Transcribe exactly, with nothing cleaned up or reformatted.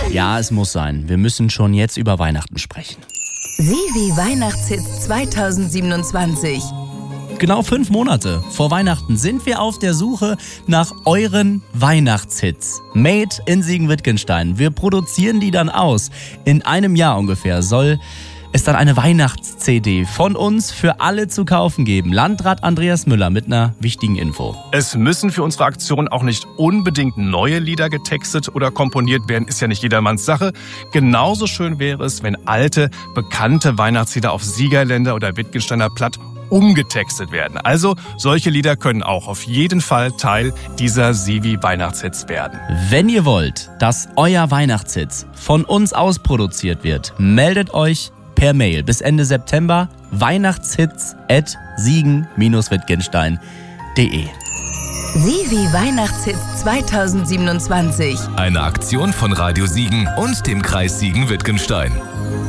Ja, es muss sein. Wir müssen schon jetzt über Weihnachten sprechen. Sivi Weihnachtshits zweitausendsiebenundzwanzig. Genau fünf Monate vor Weihnachten sind wir auf der Suche nach euren Weihnachtshits. Made in Siegen-Wittgenstein. Wir produzieren die dann aus. In einem Jahr ungefähr soll es dann eine Weihnachts-C D von uns für alle zu kaufen geben. Landrat Andreas Müller mit einer wichtigen Info. Es müssen für unsere Aktion auch nicht unbedingt neue Lieder getextet oder komponiert werden, ist ja nicht jedermanns Sache. Genauso schön wäre es, wenn alte, bekannte Weihnachtslieder auf Siegerländer oder Wittgensteiner Platt umgetextet werden. Also solche Lieder können auch auf jeden Fall Teil dieser Sivi Weihnachtshits werden. Wenn ihr wollt, dass euer Weihnachtshits von uns ausproduziert wird, meldet euch per Mail bis Ende September weihnachtshits at siegen wittgenstein punkt de. Sivi Weihnachtshits zweitausendsiebenundzwanzig. Eine Aktion von Radio Siegen und dem Kreis Siegen-Wittgenstein.